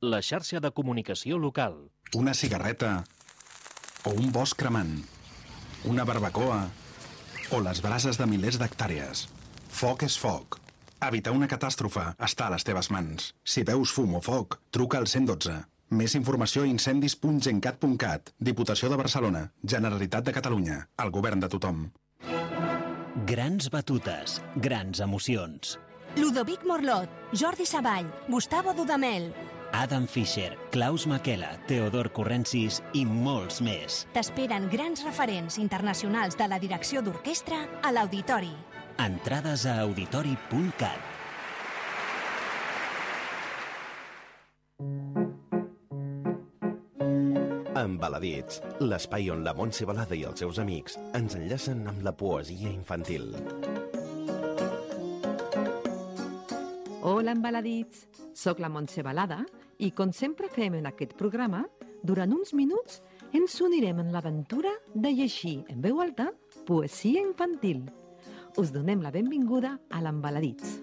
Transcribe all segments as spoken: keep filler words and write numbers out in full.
La xarxa de comunicació local. Una cigarreta o un bosc cremant. Una barbacoa o les brases de milers d'hectàrees. Foc és foc. Evitar una catàstrofe està a les teves mans. Si veus fum o foc, truca al cent dotze. Més informació a incendis punt gencat punt cat. Diputació de Barcelona. Generalitat de Catalunya. El govern de tothom. Grans batutes, grans emocions. Ludovic Morlot, Jordi Savall, Gustavo Dudamel, Adam Fischer, Klaus Makela, Teodor Corrensis i molts més. T'esperen grans referents internacionals de la direcció d'orquestra a l'Auditori. Entrades a auditori punt cat. Embaladits, l'espai on la Montse Balada i els seus amics ens enllacen amb la poesia infantil. Hola, embaladits! Soc la Montse Balada i, com sempre fem en aquest programa, durant uns minuts ens unirem en l'aventura de llegir en veu alta poesia infantil. Us donem la benvinguda a l'Embaladits.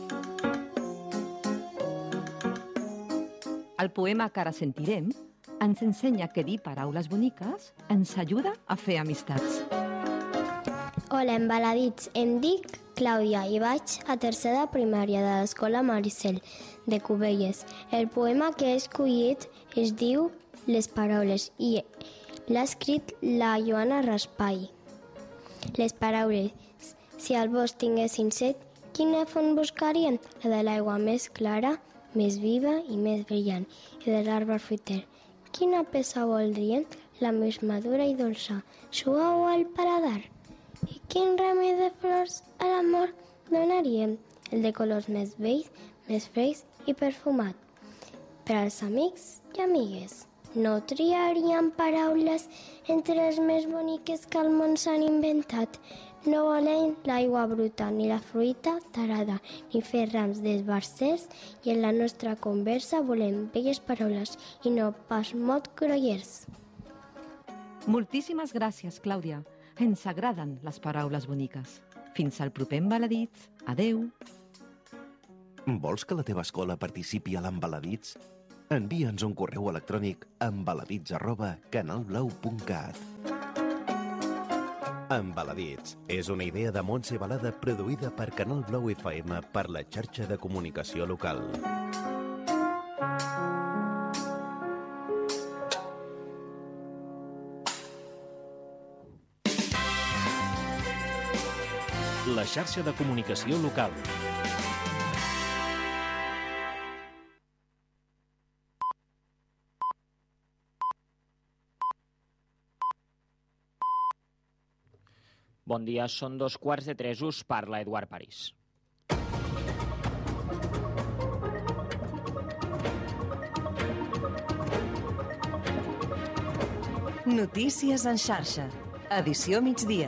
El poema que ara sentirem ens ensenya que dir paraules boniques ens ajuda a fer amistats. Hola, embaladits. Em dic Clàudia i vaig a tercer de primària de l'Escola Maricel de Cubelles. El poema que he escollit es diu Les paraules i l'ha escrit la Joana Raspall. Les paraules. Si al bosc tinguessin set, quina font buscarien? La de l'aigua més clara, més viva i més brillant, i de l'arbre fruiter. Quina peça voldrien? La més madura i dolça, suau al paladar. I quin remei de flors a l'amor donaríem? El de colors més vells, més frescs i perfumat. Per als amics i amigues. No triaríem paraules entre les més boniques que al món s'han inventat. No volem l'aigua bruta, ni la fruita tarada, ni fer rams d'esbarzers, i en la nostra conversa volem belles paraules i no pas mot grollers. Moltíssimes gràcies, Clàudia. Ens agraden les paraules boniques. Fins al proper Embaladits. Adeu. Vols que la teva escola participi a l'Embaladits? Envia'ns un correu electrònic a embaladits arroba canalblau punt cat. Embaladits és una idea de Montse Balada produïda per Canal Blau F M per la xarxa de comunicació local. La xarxa de comunicació local. Bon dia, són dos quarts de tres, us parla Eduard París. Notícies en xarxa. Edició migdia.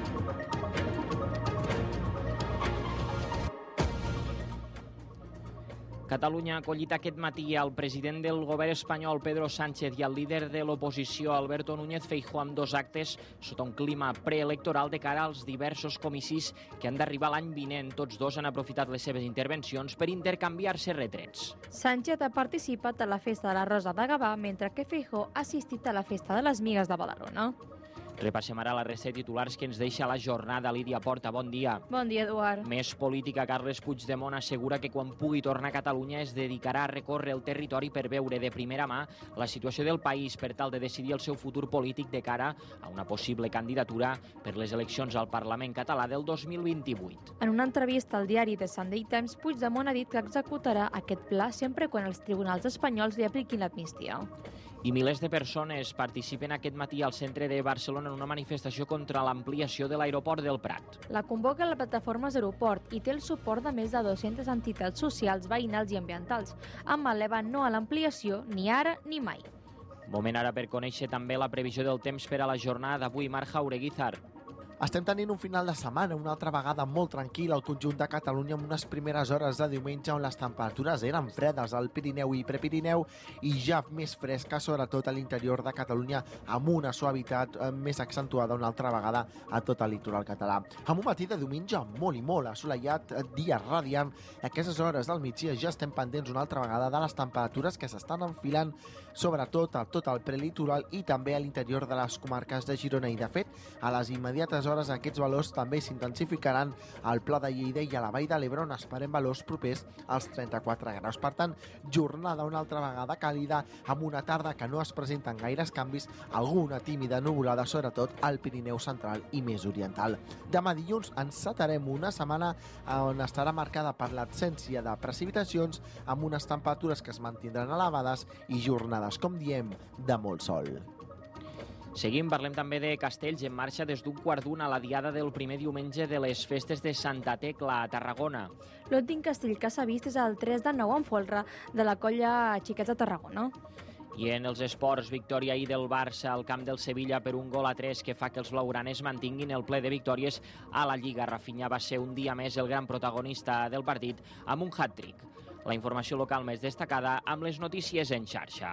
Catalunya ha acollit aquest matí el president del govern espanyol, Pedro Sánchez, i el líder de l'oposició, Alberto Núñez Feijóo, amb dos actes sota un clima preelectoral de cara als diversos comicis que han d'arribar l'any vinent. Tots dos han aprofitat les seves intervencions per intercanviar-se retrets. Sánchez ha participat a la festa de la Rosa de Gavà, mentre que Feijóo ha assistit a la festa de les Migues de Badalona. Repassem ara la resta de titulars que ens deixa la jornada. Lídia Porta, bon dia. Bon dia, Eduard. Més política. Carles Puigdemont assegura que quan pugui tornar a Catalunya es dedicarà a recórrer el territori per veure de primera mà la situació del país per tal de decidir el seu futur polític de cara a una possible candidatura per les eleccions al Parlament català del dos mil vint-i-vuit. En una entrevista al diari The Sunday Times, Puigdemont ha dit que executarà aquest pla sempre quan els tribunals espanyols li apliquin l'amnistia. I milers de persones participen aquest matí al centre de Barcelona en una manifestació contra l'ampliació de l'aeroport del Prat. La convoca la plataforma Aeroport i té el suport de més de dues-centes entitats socials, veïnals i ambientals, amb el lema no a l'ampliació ni ara ni mai. Moment ara per conèixer també la previsió del temps per a la jornada d'avui. Marc Jaureguizar. Estem tenint un final de setmana, una altra vegada molt tranquil al conjunt de Catalunya amb unes primeres hores de diumenge on les temperatures eren fredes al Pirineu i Prepirineu i ja més fresca, sobretot a l'interior de Catalunya, amb una suavitat més accentuada una altra vegada a tot el litoral català. Amb un matí de diumenge molt i molt assolellat, dia radiant, a aquestes hores del migdia ja estem pendents una altra vegada de les temperatures que s'estan enfilant sobretot a tot el prelitoral i també a l'interior de les comarques de Girona i, de fet, a les immediates hores aquests valors també s'intensificaran al Pla de Lleida i a la Vall de l'Ebre, on esperem valors propers als trenta-quatre graus. Per tant, jornada una altra vegada càlida, amb una tarda que no es presenten gaires canvis, alguna tímida nuvolada, sobretot al Pirineu central i més oriental. Demà dilluns encetarem una setmana on estarà marcada per l'absència de precipitacions, amb unes temperatures que es mantindran elevades i jornades, com diem, de molt sol. Seguim, parlem també de castells en marxa des d'un quart d'una a la diada del primer diumenge de les festes de Santa Tecla, a Tarragona. L'últim castell que s'ha vist és el tres de nou en folre de la colla Xiquets de Tarragona. I en els esports, victòria ahir del Barça al camp del Sevilla per un gol a tres que fa que els blaugranes mantinguin el ple de victòries a la Lliga. Rafinha va ser un dia més el gran protagonista del partit amb un hat-trick. La informació local més destacada amb les notícies en xarxa.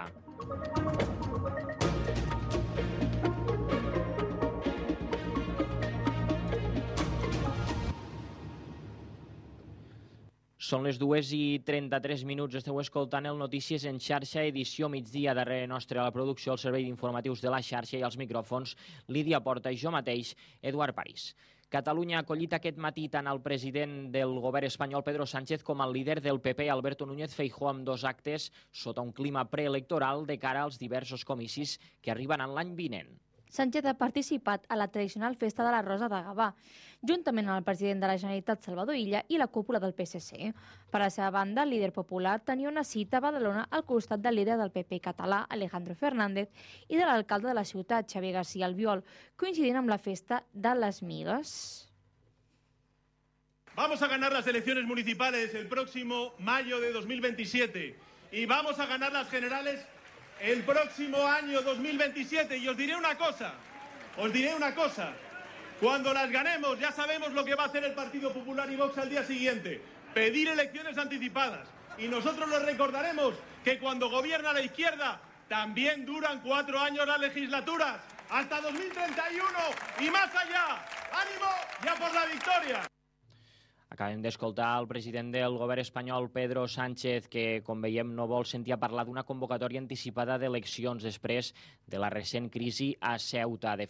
Són les dues i trenta-tres minuts. Esteu escoltant el Notícies en xarxa, edició migdia. Darrere nostre a la producció, el servei d'informatius de la xarxa i als micròfons, Lídia Porta i jo mateix, Eduard París. Catalunya ha acollit aquest matí tant el president del govern espanyol, Pedro Sánchez, com el líder del P P, Alberto Núñez Feijóo, amb dos actes sota un clima preelectoral de cara als diversos comicis que arribaran l'any vinent. Sánchez ha participat a la tradicional festa de la Rosa de Gavà, juntament amb el president de la Generalitat, Salvador Illa, i la cúpula del P S C. Per la seva banda, el líder popular tenia una cita a Badalona al costat del líder del P P català, Alejandro Fernández, i de l'alcalde de la ciutat, Xavier García Albiol, coincidint amb la festa de les Migues. Vamos a ganar las elecciones municipales el próximo mayo de dos mil veintisiete y vamos a ganar las generales el próximo año dos mil veintisiete. Y os diré una cosa, os diré una cosa. Cuando las ganemos ya sabemos lo que va a hacer el Partido Popular y Vox al día siguiente. Pedir elecciones anticipadas. Y nosotros les recordaremos que cuando gobierna la izquierda también duran cuatro años las legislaturas. Hasta dos mil treinta y uno y más allá. ¡Ánimo! ¡Ya por la victoria! Acabem d'escoltar el president del govern espanyol, Pedro Sánchez, que, com veiem, no vol sentir a parlar d'una convocatòria anticipada d'eleccions després de la recent crisi a Ceuta. De